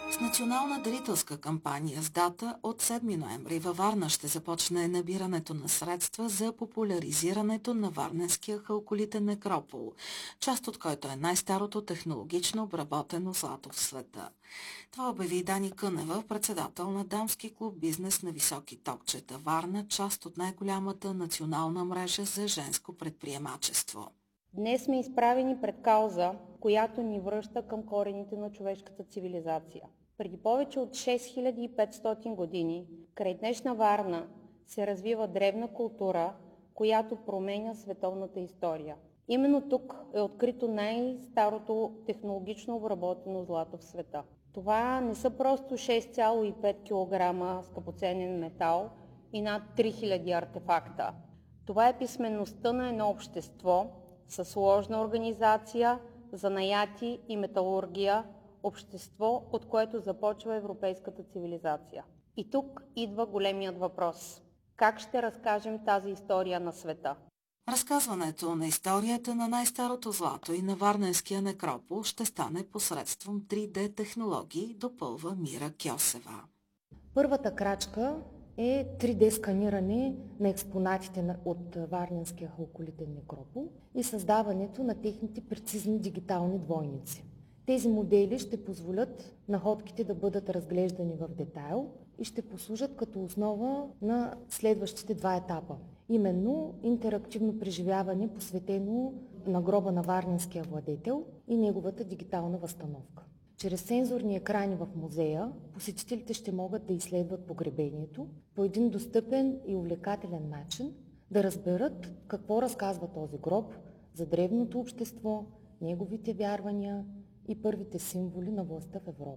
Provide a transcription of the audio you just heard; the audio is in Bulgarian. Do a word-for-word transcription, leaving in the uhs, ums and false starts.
С национална дарителска кампания с дата от седми ноември във Варна ще започне набирането на средства за популяризирането на Варненския халколитен некропол, част от който е най-старото технологично обработено злато в света. Това обяви Дани Кънева, председател на дамски клуб Бизнес на високи токчета Варна, част от най-голямата национална мрежа за женско предприемачество. Днес сме изправени пред кауза, която ни връща към корените на човешката цивилизация. Преди повече от шест хиляди и петстотин години край днешна Варна се развива древна култура, която променя световната история. Именно тук е открито най-старото технологично обработено злато в света. Това не са просто шест цяло и пет килограма скъпоценен метал и над три хиляди артефакта. Това е писмеността на едно общество със сложна организация, занаяти и металургия, общество, от което започва европейската цивилизация. И тук идва големият въпрос. Как ще разкажем тази история на света? Разказването на историята на най-старото злато и на Варненския некропол ще стане посредством три Д технологии, допълва Мира Кьосева. Първата крачка е три Д сканиране на експонатите от Варненския халколитен некропол и създаването на техните прецизни дигитални двойници. Тези модели ще позволят находките да бъдат разглеждани в детайл и ще послужат като основа на следващите два етапа. Именно интерактивно преживяване, посветено на гроба на варненския владетел и неговата дигитална възстановка. Чрез сензорни екрани в музея посетителите ще могат да изследват погребението по един достъпен и увлекателен начин, да разберат какво разказва този гроб за древното общество, неговите вярвания и първите символи на властта в Европа.